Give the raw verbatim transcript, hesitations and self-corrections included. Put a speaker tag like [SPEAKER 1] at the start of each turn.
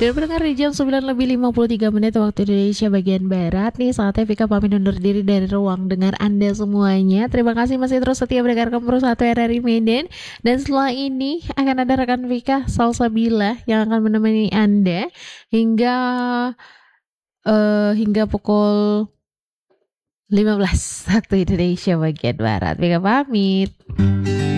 [SPEAKER 1] Dan pendengar di jam sembilan lebih lima puluh tiga menit waktu Indonesia bagian Barat nih, saatnya Vika pamit undur diri dari ruang dengar Anda semuanya. Terima kasih masih terus setia mendengarkan Pro satu R R I Medan. Dan setelah ini akan ada rekan Vika Salsabila yang akan menemani Anda hingga uh, hingga pukul lima belas waktu Indonesia bagian Barat. Vika pamit.